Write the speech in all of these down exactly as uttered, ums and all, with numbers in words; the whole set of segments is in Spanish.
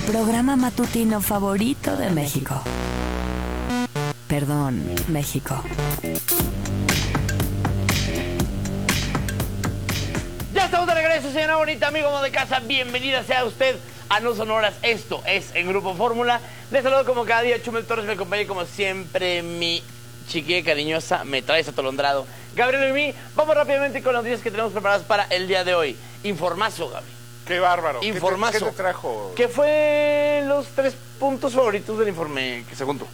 programa matutino favorito de México. Perdón, México. Ya estamos de regreso, señora bonita, amigo de casa. Bienvenida sea usted a No Sonoras. Esto es En Grupo Fórmula. Les saludo como cada día, Chumel Torres, me acompaña como siempre mi chiquilla cariñosa, me traes atolondrado, Gabriel y mí. Vamos rápidamente con las noticias que tenemos preparadas para el día de hoy. Informazo, Gaby. Qué bárbaro. Informazo. ¿Qué te, qué te trajo? ¿Qué fue los tres puntos favoritos del informe que se juntó?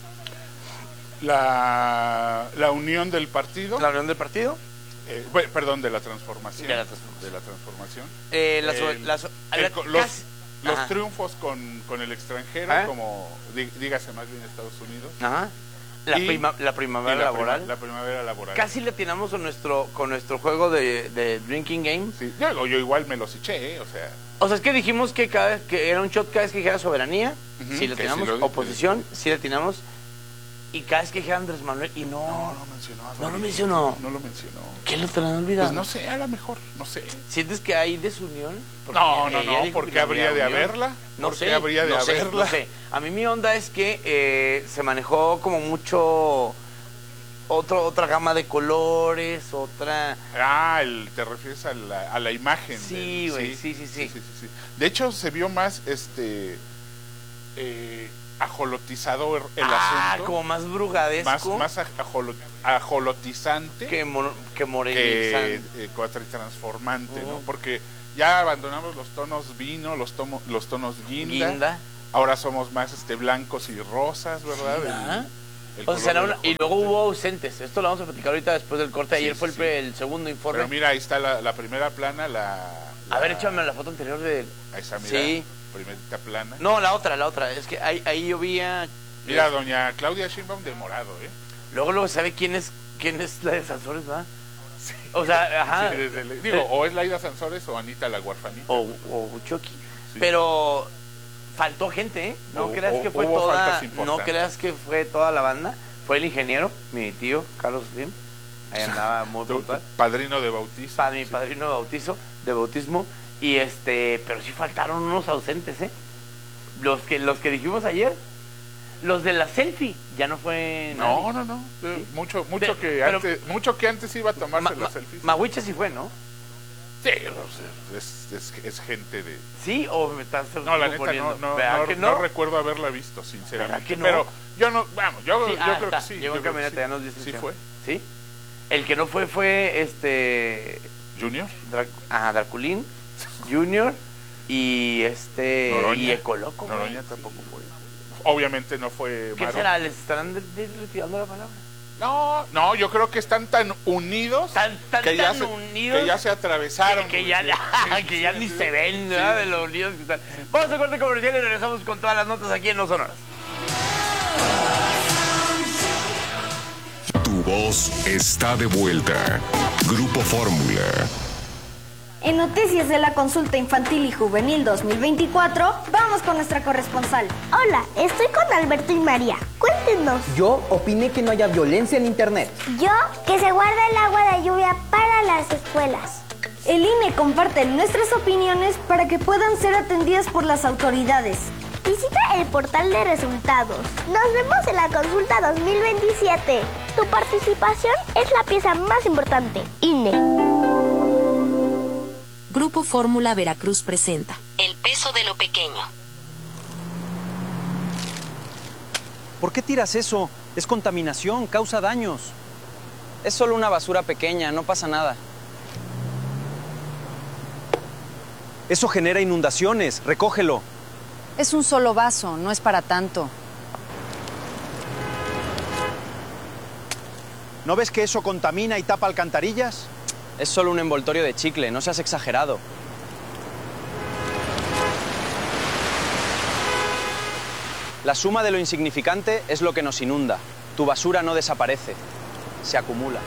La, la unión del partido. La unión del partido. Eh, perdón, de la transformación. De la transformación. De la transformación. Eh, la, eh, la, la, el, los casi, los triunfos con, con el extranjero, ¿Ah? como dígase más bien Estados Unidos. Ajá. La, y, prima, la primavera la laboral. Prima, la primavera laboral. Casi le atinamos con nuestro, con nuestro juego de, de Drinking Game. Sí, yo, yo igual me los eché, ¿eh? O sea. O sea, es que dijimos que cada vez que era un shot cada vez que dijera soberanía, uh-huh, si le atinamos, si lo, oposición, si sí le atinamos. Y cada vez que dijera Andrés Manuel, y no. No, no mencionó. No, no lo mencionó. No lo mencionó. ¿Qué lo te lo han olvidado? Pues no sé, a lo mejor, no sé. ¿Sientes que hay desunión? Porque no, no, no, ¿por qué habría de haberla? No sé, habría de no sé, haberla? no sé. A mí mi onda es que eh, se manejó como mucho otro, otra gama de colores, otra... Ah, el, te refieres a la, a la imagen. Sí, güey, sí sí sí, sí, sí, sí, sí. De hecho, se vio más, este, eh, ajolotizador el ah, asunto. Ah, como más brugadesco. Más, más ajolo, ajolotizante. Que, mo, que morenizante. Que eh, cuatritransformante, uh-huh. ¿no? Porque ya abandonamos los tonos vino, los, tomo, los tonos guinda. guinda. Ahora somos más este blancos y rosas, ¿verdad? Sí, el, el o sea, una, y luego hubo ausentes. Esto lo vamos a platicar ahorita después del corte. Ayer sí, fue sí, el, el segundo informe. Pero mira, ahí está la, la primera plana, la, la... A ver, échame la foto anterior de... Ahí está, mira. Sí. Primerita plana. No, la otra, la otra. Es que ahí, ahí yo vi a... Mira, eh, doña Claudia Sheinbaum de morado, ¿eh? Luego, luego, ¿sabe quién es quién es la de Sansores, verdad? Sí. O sea, ajá. Sí, desde el, digo, o es Laida Sansores o Anita la huerfanita. O, o Chucky. Sí. Pero faltó gente, ¿eh? No o, creas o, que fue toda... No creas que fue toda la banda. Fue el ingeniero, mi tío, Carlos Slim. Ahí andaba muy puntual. Padrino de bautizo. Pa, mi sí. padrino de bautizo, de bautismo. Y este, pero sí faltaron unos ausentes, ¿eh? Los que, los que dijimos ayer, los de la selfie, ya no fue nadie. No, no, no. ¿Sí? Mucho, mucho de, que antes, mucho que antes iba a tomarse ma, las selfies. Mahuiche sí fue, ¿no? Sí, es, es, es gente de... ¿Sí? ¿O me estás No, la neta no, no, no, que no, no recuerdo haberla visto, sinceramente. Que no? Pero yo no, vamos, yo, sí, yo ah, creo está. que sí. Llegó en camioneta, sí. Ya nos dice. Sí fue. ¿Sí? El que no fue fue este... ¿Junior? Dra ah, Draculín, Junior y este... Noroña. Y Ecoloco. Noroña tampoco fue. Obviamente no fue ¿Qué Maro. será? ¿Les estarán retirando la palabra? No, no, yo creo que están tan unidos tan, tan, que, ya tan se, unidos que ya se atravesaron. que, que ya, sí, que ya sí, ni sí, se ven, ¿verdad? Sí. De los unidos que están. Vamos a corte comercial y regresamos con todas las notas aquí en No Sonoras. Tu voz está de vuelta. Grupo Fórmula. En noticias de la consulta infantil y juvenil dos mil veinticuatro, vamos con nuestra corresponsal. Hola, estoy con Alberto y María. Cuéntenos. Yo opiné que no haya violencia en internet. Yo, que se guarda el agua de lluvia para las escuelas. El I N E comparte nuestras opiniones para que puedan ser atendidas por las autoridades. Visita el portal de resultados. Nos vemos en la consulta dos mil veintisiete. Tu participación es la pieza más importante. I N E. Grupo Fórmula Veracruz presenta El peso de lo pequeño. ¿Por qué tiras eso? Es contaminación, causa daños. Es solo una basura pequeña, no pasa nada. Eso genera inundaciones, recógelo. Es un solo vaso, no es para tanto. ¿No ves que eso contamina y tapa alcantarillas? Es solo un envoltorio de chicle, no seas exagerado. La suma de lo insignificante es lo que nos inunda. Tu basura no desaparece, se acumula.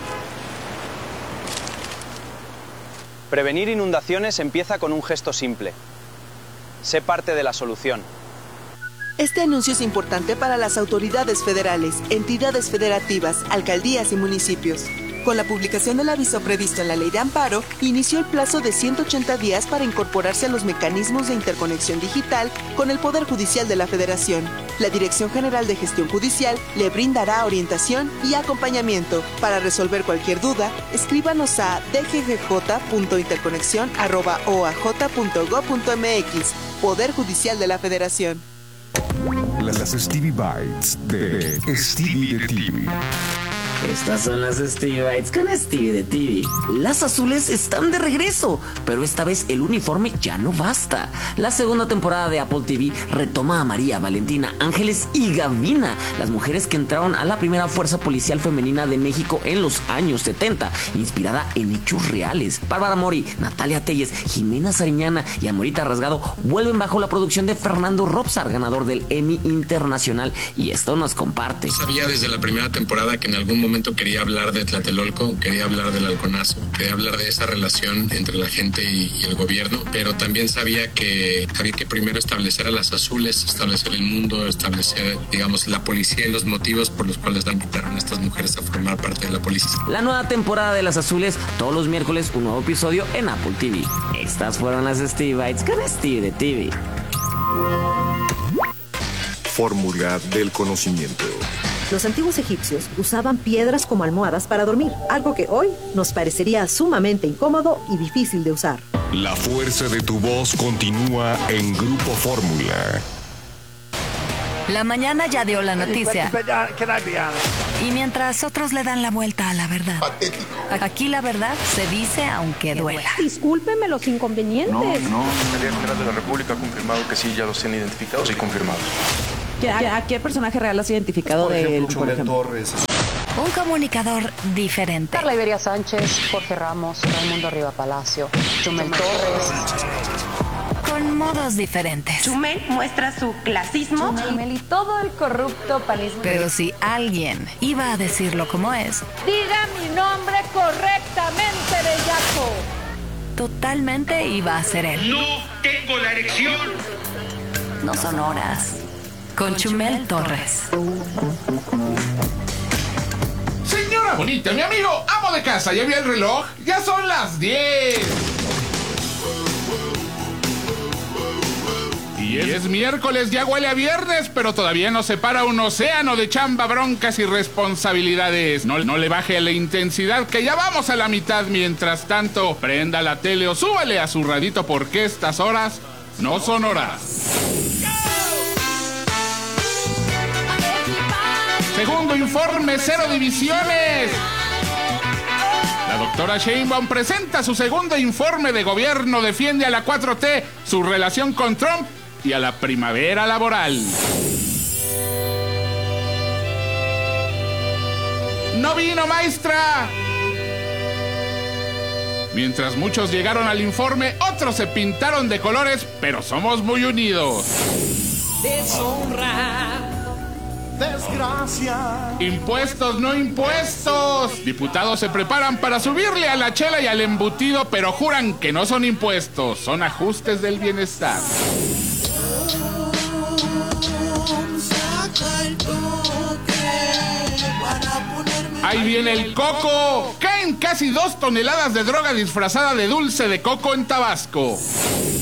Prevenir inundaciones empieza con un gesto simple. Sé parte de la solución. Este anuncio es importante para las autoridades federales, entidades federativas, alcaldías y municipios. Con la publicación del aviso previsto en la Ley de Amparo, inició el plazo de ciento ochenta días para incorporarse a los mecanismos de interconexión digital con el Poder Judicial de la Federación. La Dirección General de Gestión Judicial le brindará orientación y acompañamiento. Para resolver cualquier duda, escríbanos a d g g j punto interconexión arroba o a j punto gob punto m x. Poder Judicial de la Federación. Las Stevie Bites de Stevie de T V. Estas son las Stevie Bites con Stevie de T V. Las azules están de regreso, pero esta vez el uniforme ya no basta. La segunda temporada de Apple T V retoma a María, Valentina, Ángeles y Gavina, las mujeres que entraron a la primera fuerza policial femenina de México en los años setenta, inspirada en hechos reales. Bárbara Mori, Natalia Telles, Jimena Sariñana y Amorita Rasgado vuelven bajo la producción de Fernando Robsar, ganador del Emmy Internacional, y esto nos comparte. Sabía desde la primera temporada que en algún momento momento quería hablar de Tlatelolco, quería hablar del halconazo, quería hablar de esa relación entre la gente y, y el gobierno, pero también sabía que había que primero establecer a las azules, establecer el mundo, establecer, digamos, la policía y los motivos por los cuales invitaron a estas mujeres a formar parte de la policía. La nueva temporada de Las Azules, todos los miércoles un nuevo episodio en Apple T V. Estas fueron las Stevie Bites con Stevie de T V. Fórmula del conocimiento. Los antiguos egipcios usaban piedras como almohadas para dormir, algo que hoy nos parecería sumamente incómodo y difícil de usar. La fuerza de tu voz continúa en Grupo Fórmula. La mañana ya dio la noticia. Y mientras otros le dan la vuelta a la verdad. Aquí la verdad se dice aunque duela. Discúlpeme los inconvenientes. No, no. La Fiscalía General de la República ha confirmado que sí, ya los tienen identificados y confirmados. ¿A qué personaje real has identificado de él, por ejemplo? Torres. Un comunicador diferente. Carla Iberia Sánchez, Jorge Ramos, Raimundo Riva Palacio, Chumel Torres. Con modos diferentes. Chumel muestra su clasismo. Chumel y todo el corrupto panismo. Pero si alguien iba a decirlo como es, diga mi nombre correctamente, bellaco. Totalmente iba a ser él. No tengo la erección. No son horas. Con Chumel Torres. Señora bonita, mi amigo amo de casa, ¿ya vio el reloj? Ya son las diez. Y es miércoles, ya huele a viernes, pero todavía nos separa un océano de chamba, broncas y responsabilidades. No, no le baje la intensidad, que ya vamos a la mitad. Mientras tanto, prenda la tele o súbale a su radito, porque estas horas no son horas. Segundo informe, cero divisiones. La doctora Sheinbaum presenta su segundo informe de gobierno, defiende a la cuatro T, su relación con Trump y a la primavera laboral. ¡No vino, maestra! Mientras muchos llegaron al informe, otros se pintaron de colores, pero somos muy unidos. Deshonra. Desgracia. Impuestos, no impuestos. Diputados se preparan para subirle a la chela y al embutido, pero juran que no son impuestos, son ajustes del bienestar. Ahí viene el coco. Caen casi dos toneladas de droga disfrazada de dulce de coco en Tabasco.